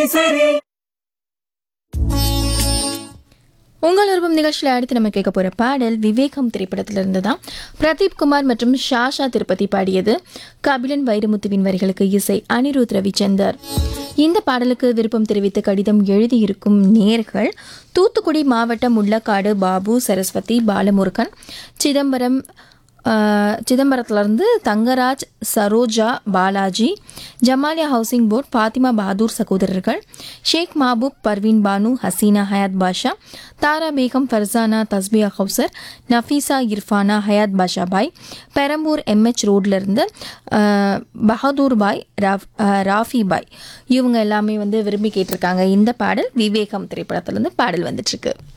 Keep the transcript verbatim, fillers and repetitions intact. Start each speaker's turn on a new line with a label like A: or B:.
A: உங்கள் விருப்பம் நிகழ்ச்சியில் அடுத்து நம்ம கேட்க போகிற பாடல் விவேகம் திரைப்படத்திலிருந்து தான். பிரதீப் குமார் மற்றும் ஷாஷா திருப்பதி பாடியது. கபிலன் வைரமுத்துவின் வரிகளுக்கு இசை அனிருத் ரவிச்சந்தர். இந்த பாடலுக்கு விருப்பம் தெரிவித்து கடிதம் எழுதியிருக்கும் நேர்கள் தூத்துக்குடி மாவட்டம் முள்ளக்காடு பாபு, சரஸ்வதி, பாலமுருகன், சிதம்பரம் சிதம்பரத்திலிருந்து தங்கராஜ், சரோஜா, பாலாஜி, ஜமாலியா ஹவுசிங் போர்ட், பாத்திமா பஹதூர் சகோதரர்கள், ஷேக் மாபூப், பர்வீன் பானு, ஹசீனா, ஹயாத் பாஷா, தாரா பேகம், ஃபர்சானா, தஸ்பியா ஹவுசர், நஃபீசா, இர்ஃபானா, ஹயாத் பாஷா பாய், பெரம்பூர் எம்ஹெச் ரோட்லேருந்து பஹதூர் பாய், ராஃபி பாய், இவங்க எல்லாமே வந்து விரும்பி கேட்டிருக்காங்க இந்த பாடல். விவேகம் திரைப்படத்திலேருந்து பாடல் வந்துட்டுருக்கு.